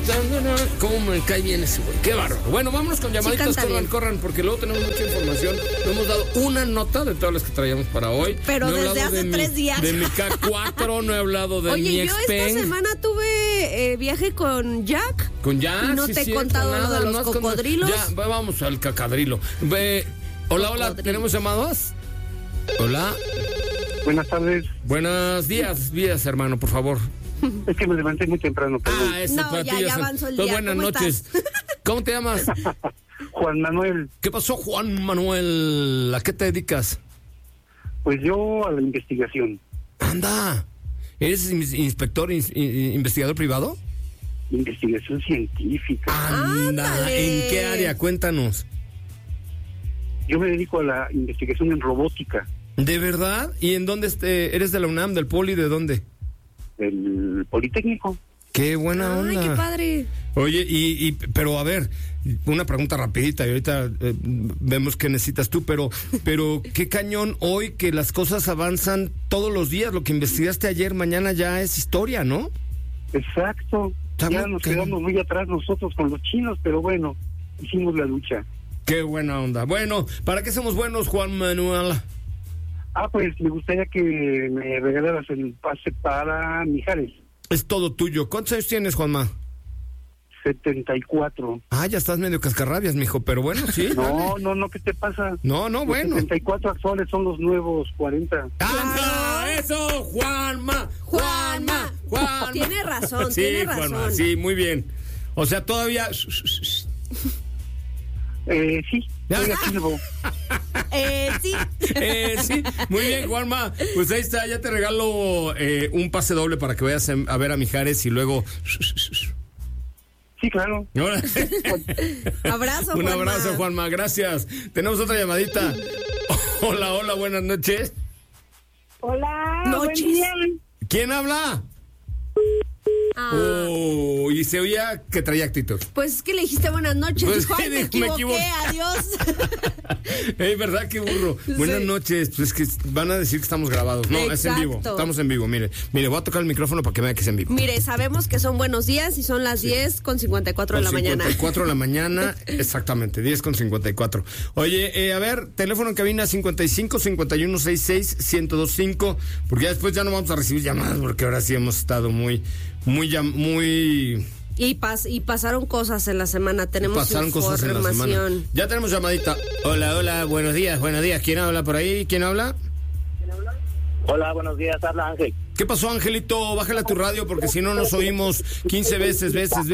cómo me cae bien ese güey, qué bárbaro. Bueno, vámonos con llamaditas, corran, porque luego tenemos mucha información. No hemos dado una nota de todas las que traíamos para hoy. Pero no desde hace 3 días. De mi K4, no he hablado de mi Oye, yo esta semana tuve viaje con Jack. ¿Con Jack? No te he contado lo de los cocodrilos. Ya, vamos al cacadrilo. Hola, ¿tenemos llamadas? Hola. Buenas tardes. Buenos días, hermano, por favor. Es que me levanté muy temprano. Ya avanzó el día. Buenas noches. ¿Cómo te llamas? Juan Manuel. ¿Qué pasó, Juan Manuel? ¿A qué te dedicas? Pues yo a la investigación. Anda. ¿Eres inspector, investigador privado? Investigación científica. Ándale. ¿En qué área? Cuéntanos. Yo me dedico a la investigación en robótica. ¿De verdad? ¿Y en dónde eres de la UNAM, del Poli, de dónde? Del Politécnico. Qué buena onda. Ay, qué padre. Oye, pero a ver, una pregunta rapidita y ahorita vemos qué necesitas tú, pero qué cañón hoy que las cosas avanzan todos los días. Lo que investigaste ayer, mañana ya es historia, ¿no? Exacto. Ya nos quedamos muy atrás nosotros con los chinos, pero bueno, hicimos la lucha. Qué buena onda. Bueno, ¿para qué somos buenos, Juan Manuel? Pues me gustaría que me regalaras el pase para Mijares. Es todo tuyo. ¿Cuántos años tienes, Juanma? 74. Ya estás medio cascarrabias, mijo, pero bueno, sí. No, ¿qué te pasa? No, bueno. 74 actuales son los nuevos 40. ¡Anda! ¡Eso, Juanma! Tiene razón, sí, Juanma, sí, muy bien. O sea, todavía... Sí, estoy activo. Sí, muy bien, Juanma. Pues ahí está, ya te regalo un pase doble para que vayas a ver a Mijares y luego... Sí, claro. Abrazo, Juanma. Un abrazo, Juanma, gracias. Tenemos otra llamadita. Hola, buenas noches. Hola, noches. Buen día. ¿Quién habla? Y se oía que traía actitud. Pues es que le dijiste buenas noches. Pues, Ay, me equivoqué, adiós. ¿Verdad? Qué burro. Sí. Buenas noches. Pues que van a decir que estamos grabados. No, es en vivo. Estamos en vivo. Mire, voy a tocar el micrófono para que vea que es en vivo. Mire, sabemos que son buenos días y son las 10:54 de la mañana. 54 de la mañana, exactamente, 10:54. Oye, a ver, teléfono en cabina 55 51 66 1025, porque ya después ya no vamos a recibir llamadas, porque ahora sí hemos estado muy. Y pasaron cosas en la semana, tenemos información. Ya tenemos llamadita. Hola, buenos días. ¿Quién habla por ahí? ¿Quién habla? Hola, buenos días, habla Ángel. ¿Qué pasó, Angelito? Bájale a tu radio porque si no nos oímos 15 veces.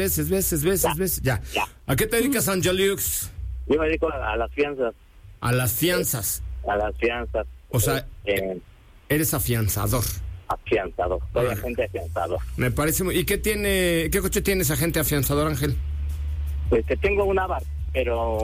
Ya. ¿A qué te dedicas, Angelix? Yo me dedico a las fianzas. ¿A las fianzas? A las fianzas. O sea, eres afianzador. Soy agente afianzador. Me parece muy... ¿Y qué coche tienes, agente afianzador, Ángel? Pues que tengo un Abarth, pero...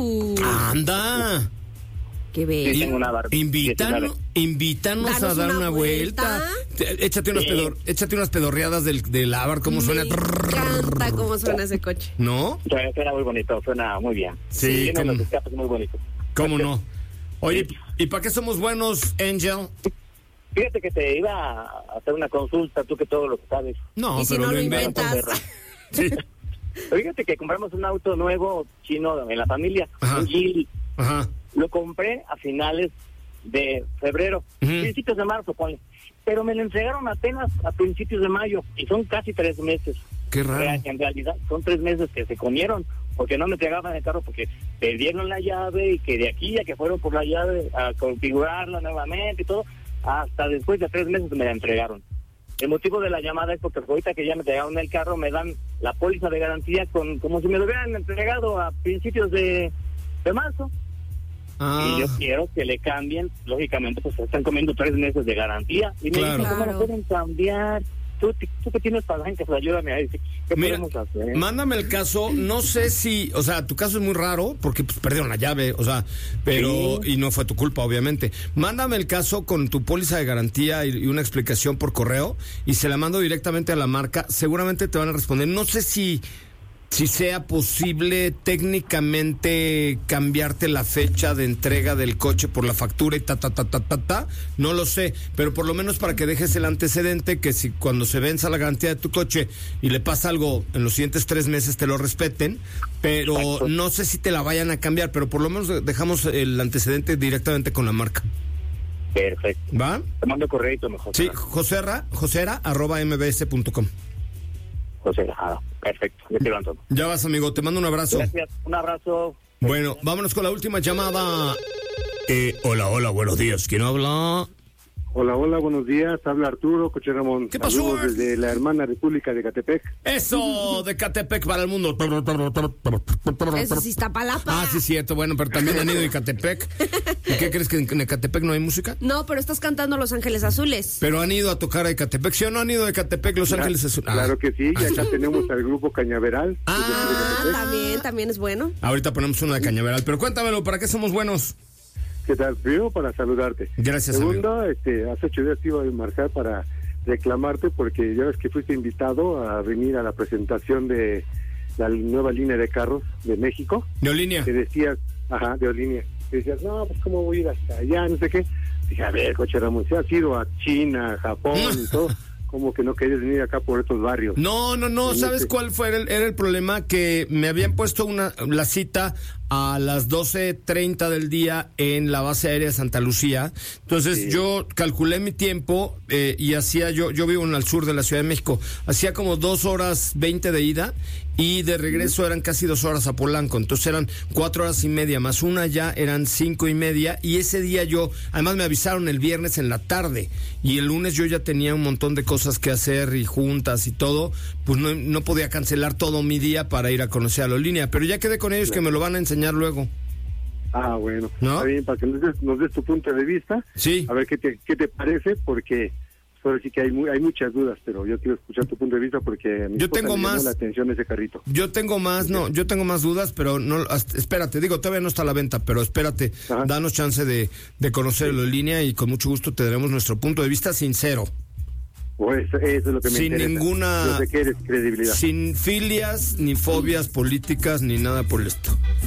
¡Anda! ¡Qué bello! Sí, tengo un Abarth. Invítanos a dar una vuelta. Échate unas pedorreadas del Abarth, ¿cómo suena? Me encanta cómo suena ese coche. ¿No? Suena muy bonito, suena muy bien. Sí, tiene unos escapes muy bonitos. ¿Cómo no? Oye, ¿y para qué somos buenos, Angel? Fíjate que te iba a hacer una consulta, tú que todo lo que sabes. No, ¿y si no lo inventas? Sí. Fíjate que compramos un auto nuevo chino en la familia, un Geely. Ajá. Lo compré a finales de febrero, principios de marzo, ponle. Pero me lo entregaron apenas a principios de mayo y son casi 3 meses. Qué raro. En realidad son 3 meses que se comieron porque no me entregaban el carro porque perdieron la llave y que de aquí a que fueron por la llave a configurarla nuevamente y todo, hasta después de 3 meses me la entregaron. El motivo de la llamada es porque ahorita que ya me entregaron el carro me dan la póliza de garantía como si me lo hubieran entregado a principios de marzo. Y yo quiero que le cambien, lógicamente pues están comiendo 3 meses de garantía y me dicen que no lo pueden cambiar. Tú que tienes palanca, pues ayúdame a decir qué podemos hacer. Mándame el caso, no sé si, o sea, tu caso es muy raro porque pues perdieron la llave, o sea, pero y no fue tu culpa, obviamente. Mándame el caso con tu póliza de garantía y una explicación por correo y se la mando directamente a la marca, seguramente te van a responder. No sé si si sea posible técnicamente cambiarte la fecha de entrega del coche por la factura y no lo sé, pero por lo menos para que dejes el antecedente que si cuando se venza la garantía de tu coche y le pasa algo en los siguientes 3 meses te lo respeten, pero exacto, no sé si te la vayan a cambiar, pero por lo menos dejamos el antecedente directamente con la marca. Perfecto. ¿Va? Te mando correo mejor. Sí, josera@mbs.com. Perfecto, ya te van todo. Ya vas, amigo, te mando un abrazo. Gracias, un abrazo. Bueno, vámonos con la última llamada. Hola, buenos días, ¿quién habla? Hola, buenos días, habla Arturo Coche Ramón. ¿Qué pasó? Saludos desde la hermana República de Catepec. Eso, de Catepec para el mundo. Eso sí está palapa. Sí, cierto, bueno, pero también han ido de Catepec. ¿Y qué crees, que en Ecatepec no hay música? No, pero estás cantando Los Ángeles Azules. Pero han ido a tocar a Ecatepec, ¿sí o no han ido a Ecatepec Los Ángeles Azules? Claro que sí, y acá tenemos al grupo Cañaveral. También es bueno. Ahorita ponemos una de Cañaveral, pero cuéntamelo, ¿para qué somos buenos? ¿Qué tal? Primero, para saludarte. Gracias, Segundo, amigo. Hace 8 días te iba a marcar para reclamarte porque ya ves que fuiste invitado a venir a la presentación de la nueva línea de carros de México. ¿De Olínea? Que decías, de Olínea. Que decías, no, pues cómo voy a ir hasta allá, no sé qué. Dije, a ver, Coche Ramón, si has ido a China, Japón y todo, como que no querías venir acá por estos barrios. No, ¿sabes cuál fue? Era el problema, que me habían puesto la cita a las 12:30 del día en la base aérea de Santa Lucía. Entonces sí, yo calculé mi tiempo y hacía, yo vivo en el sur de la Ciudad de México, hacía como 2 horas 20 de ida y de regreso eran casi 2 horas a Polanco. Entonces eran 4 horas y media más una, ya eran 5 y media. Y ese día además me avisaron el viernes en la tarde y el lunes yo ya tenía un montón de cosas que hacer y juntas y todo, pues no podía cancelar todo mi día para ir a conocer a la línea, pero ya quedé con ellos que me lo van a enseñar luego. Bueno, ¿no? Está bien, para que nos des tu punto de vista. Sí. A ver qué te parece, porque ahora sí que hay muchas dudas, pero yo quiero escuchar tu punto de vista porque a mí yo tengo más la atención ese carrito. Yo tengo más dudas, pero no, espérate, todavía no está a la venta, pero espérate, danos chance de conocerlo en línea y con mucho gusto te daremos nuestro punto de vista sincero. Pues eso es lo que me interesa. Ninguna, no sé qué eres credibilidad. Sin filias, ni fobias políticas, ni nada por el estilo.